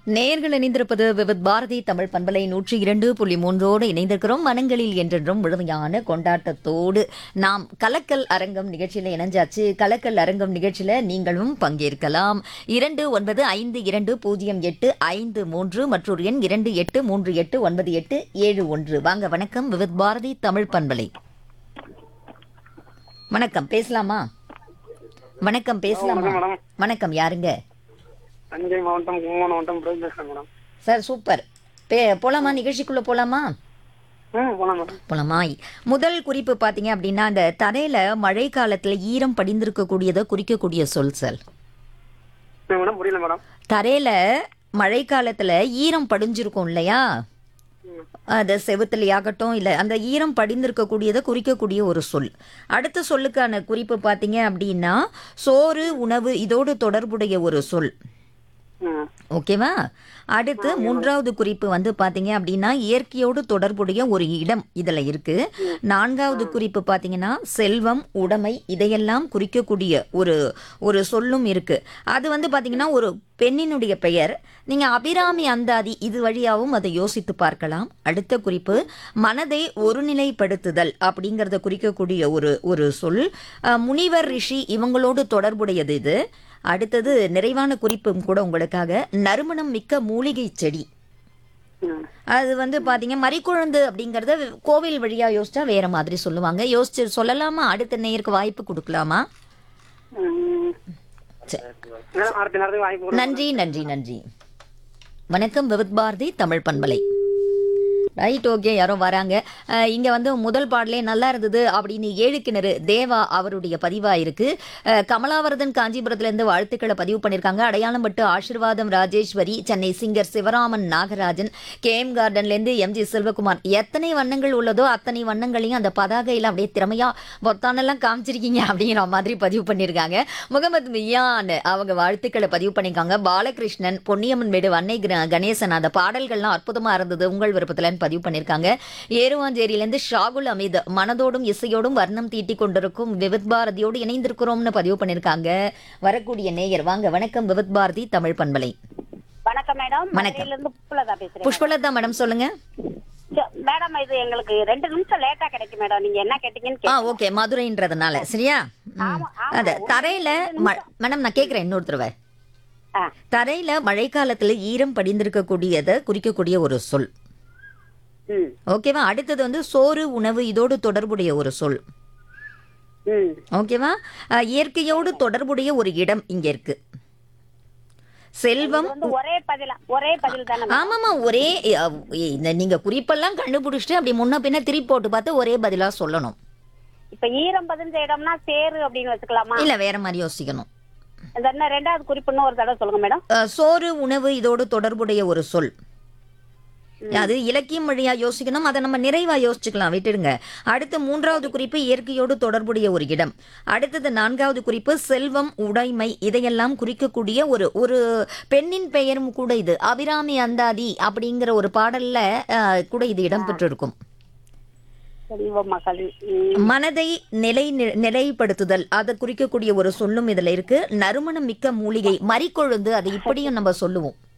நேயர்கள் இணைந்திருப்பது விவித் பாரதி தமிழ் பண்பலை 102.3 இணைந்திருக்கிறோம். மனங்களில் என்றென்றும் முழுமையான கொண்டாட்டத்தோடு நாம் கலக்கல் அரங்கம் நிகழ்ச்சியில இணைஞ்சாச்சு. கலக்கல் அரங்கம் நிகழ்ச்சியில நீங்களும் பங்கேற்கலாம். 29500853 மற்றொரு எண் 28389871. வாங்க, வணக்கம். விவித் பாரதி தமிழ் பண்பலை. வணக்கம், பேசலாமா? வணக்கம், பேசலாமா? வணக்கம், யாருங்க? தஞ்சை மாவட்டம் கும்பகோணம் மாவட்டம் பிரதீப் பேசுறேன் மேடம். Sir, super. போலாமா? நிகழ்ச்சிக்குள்ள போலாமா? போலாம் மேடம். போலாமா? முதல் குறிப்பு பாத்தீங்க அப்படின்னா, அந்த தரையில மழை காலத்துல ஈரம் படிந்திருக்க கூடியதை குறிக்கக்கூடிய சொல் சார். மேடம் புரியல மேடம். தரையில மழை காலத்துல ஈரம் படிஞ்சிருக்கும் இல்லையா, அது செவுத்துலையாகட்டும் இல்ல, அந்த ஈரம் படிந்திருக்க கூடியதை குறிக்கக்கூடிய ஒரு சொல். அடுத்த சொல்லுக்கான குறிப்பு பாத்தீங்க அப்படின்னா, சோறு உணவு இதோடு தொடர்புடைய ஒரு சொல். ஓகேவா? அடுத்து மூன்றாவது குறிப்பு வந்து பாத்தீங்க அப்படின்னா, இயற்கையோடு தொடர்புடைய ஒரு இடம் இதுல இருக்கு. நான்காவது குறிப்பு பாத்தீங்கன்னா, செல்வம் உடைமை இதையெல்லாம் குறிக்கக்கூடிய ஒரு சொல்லும் இருக்கு. அது வந்து பாத்தீங்கன்னா ஒரு பெண்ணினுடைய பெயர். நீங்க அபிராமி அந்தாதி இது வழியாவும் அதை யோசித்து பார்க்கலாம். அடுத்த குறிப்பு மனதை ஒருநிலைப்படுத்துதல் அப்படிங்கறத குறிக்கக்கூடிய ஒரு சொல். முனிவர் ரிஷி இவங்களோடு தொடர்புடையது இது. அடுத்தது நிறைவான குறிப்பும் கூட உங்களுக்காக, நறுமணம் மிக்க மூலிகை செடி. அது வந்து பாத்தீங்க மறிக்குழந்து அப்படிங்கறத கோவில் வழியா யோசிச்சா வேற மாதிரி சொல்லுவாங்க. யோசிச்சு சொல்லலாமா? அடுத்த நேயருக்கு வாய்ப்பு கொடுக்கலாமா? நன்றி நன்றி நன்றி. வணக்கம், விவித் பாரதி தமிழ் பண்பலை. ரைட், ஓகே, யாரோ வராங்க. இங்க வந்து முதல் பாடலே நல்லா இருந்தது அப்படின்னு ஏழுக்கிணறு தேவா அவருடைய பதிவா இருக்கு. கமலாவரதன் காஞ்சிபுரத்துல இருந்து வாழ்த்துக்களை பதிவு பண்ணிருக்காங்க. அடையாளம் பட்டு ஆசீர்வாதம் ராஜேஸ்வரி, சென்னை சிங்கர் சிவராமன் நாகராஜன், கேஎம் கார்டன்ல இருந்து எம்ஜி செல்வகுமார். எத்தனை வண்ணங்கள் உள்ளதோ அத்தனை வண்ணங்களையும் அந்த பதாகையில அப்படியே திறமையா பொத்தானெல்லாம் காமிச்சிருக்கீங்க அப்படிங்கிற மாதிரி பதிவு பண்ணிருக்காங்க. முகமது மியான் அவங்க வாழ்த்துக்களை பதிவு பண்ணிருக்காங்க. பாலகிருஷ்ணன் பொன்னியம்மன் மேடு வன்னை கணேசன் அந்த பாடல்கள்லாம் அற்புதமா இருந்தது உங்கள் விருப்பத்துல பதிவு பண்ணிருக்காங்க. ஏருவாஞ்சேரியிலிருந்து ஷாகுல் அமீத் மனதோடும் இசையோடும் வர்ணம் தீட்டிக் கொண்டிருக்கும் விவித் பாரதியோடு இணைந்திருக்கிறோம்னு பதிவு பண்ணிருக்காங்க. வரக்கூடிய நேயர் வாங்க, வணக்கம். விவித் பாரதி தமிழ் பண்பலை. வணக்கம் மேடம். வணக்கம். புஷ்பலதா பேசுறேன். புஷ்பலதா மேடம், சொல்லுங்க மேடம். இது எங்களுக்கு 2 நிமிஷம் லேட்டா கிடைக்கும் மேடம். நீங்க என்ன கேட்டீங்கன்னு ஓகே, மதுரைன்றதுனால சரியா? அத தரையில மேடம் நான் கேக்குறேன் இன்னொரு தடவை. தரையில மழைக்காலத்துல ஈரம் படிந்திருக்க கூடியதை குறிக்கக்கூடிய ஒரு சொல். ஓகேவா? அடுத்தது வந்து சோறு உணவு இதோடு தொடர்புடைய ஒரு சொல். ஓகேவா? இயற்கையோடு தொடர்புடைய ஒரு இடம் இங்க இருக்கு. செல்வம் ஒரே பதில் தானே? ஆமாமா, ஒரே. நீங்க குறிப்பெல்லாம் கண்டுபிடிச்சிட்டு அப்படி முன்ன பின்ன திருப்பி போட்டு பார்த்து ஒரே பதிலா சொல்லணும். இப்ப ஈரம் பதிஞ்ச இடம்னா சேரு அப்படின்னு வச்சுக்கலாமா? இல்ல, வேற மாதிரி யோசிக்கணும். ரெண்டாவது குறிப்புன்னு ஒரு தடவை சொல்லுங்க மேடம். சோறு உணவு இதோடு தொடர்புடைய ஒரு சொல். அது இலக்கியம் வழியா யோசிக்கணும். அதை நம்ம நிறைவா யோசிச்சுக்கலாம், விட்டுடுங்க. அடுத்து மூன்றாவது குறிப்பு இயற்கையோடு தொடர்புடைய ஒரு இடம். அடுத்தது நான்காவது குறிப்பு செல்வம் உடைமை இதையெல்லாம் குறிக்கக்கூடிய ஒரு பெண்ணின் பெயரும் கூட. இது அபிராமி அந்தாதி அப்படிங்கிற ஒரு பாடல்ல கூட இது இடம்பெற்றிருக்கும். மனதை நிலைப்படுத்துதல் அதை குறிக்கக்கூடிய ஒரு சொல்லும் இதுல இருக்கு. நறுமணம் மிக்க மூலிகை மறிக்கொழுந்து, அதை இப்படியும் நம்ம சொல்லுவோம்.